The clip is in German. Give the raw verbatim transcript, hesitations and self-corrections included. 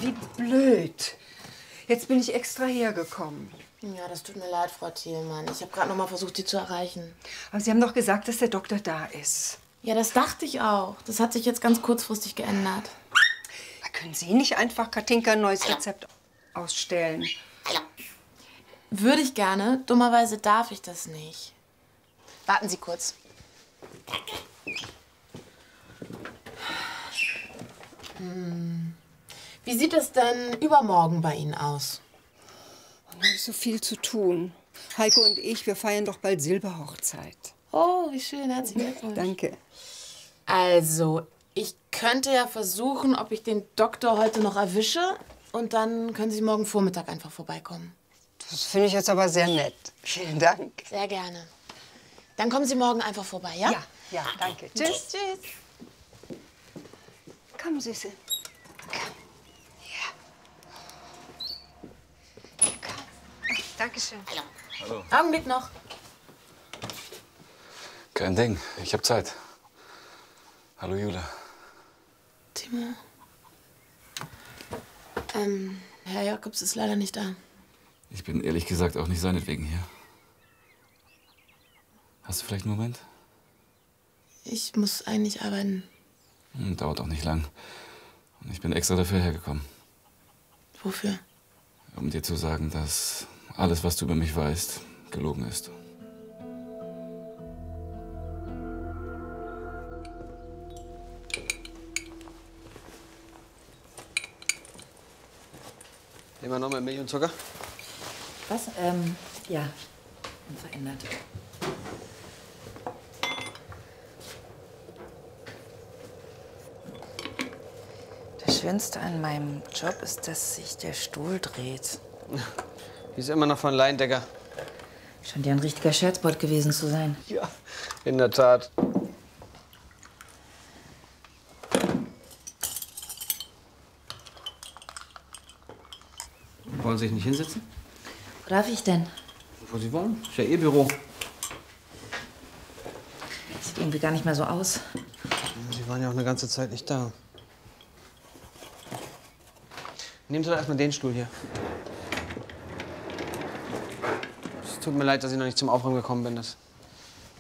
wie blöd. Jetzt bin ich extra hergekommen. Ja, das tut mir leid, Frau Thielmann. Ich habe gerade noch mal versucht, Sie zu erreichen. Aber Sie haben doch gesagt, dass der Doktor da ist. Ja, das dachte ich auch. Das hat sich jetzt ganz kurzfristig geändert. Da können Sie nicht einfach Katinka ein neues Rezept ausstellen. Würde ich gerne. Dummerweise darf ich das nicht. Warten Sie kurz. Hm. Wie sieht es denn übermorgen bei Ihnen aus? Da ist so viel zu tun. Heiko und ich, wir feiern doch bald Silberhochzeit. Oh, wie schön. Herzlichen Glückwunsch. Danke. Also, ich könnte ja versuchen, ob ich den Doktor heute noch erwische. Und dann können Sie morgen Vormittag einfach vorbeikommen. Das finde ich jetzt aber sehr nett. Vielen Dank. Sehr gerne. Dann kommen Sie morgen einfach vorbei, ja? Ja, ja, danke. Tschüss. Tschüss. Komm, Süße. Komm. Ja. Komm. Dankeschön. Hallo. Augenblick noch. Kein Ding, ich habe Zeit. Hallo, Jule. Timo. Ähm, Herr Jakobs ist leider nicht da. Ich bin ehrlich gesagt auch nicht seinetwegen hier. Hast du vielleicht einen Moment? Ich muss eigentlich arbeiten. Hm, dauert auch nicht lang. Und ich bin extra dafür hergekommen. Wofür? Um dir zu sagen, dass alles, was du über mich weißt, gelogen ist. Immer noch mal Milch und Zucker? Was? Ähm, ja. Unverändert. Das Schönste an meinem Job ist, dass sich der Stuhl dreht. Die ist immer noch von Leindecker. Scheint ja ein richtiger Scherzbot gewesen zu sein. Ja, in der Tat. Wollen Sie sich nicht hinsetzen? Wo darf ich denn? Wo Sie wollen. Ist ja Ihr Büro. Sieht irgendwie gar nicht mehr so aus. Sie waren ja auch eine ganze Zeit nicht da. Nehmen Sie doch erstmal den Stuhl hier. Es tut mir leid, dass ich noch nicht zum Aufräumen gekommen bin. Das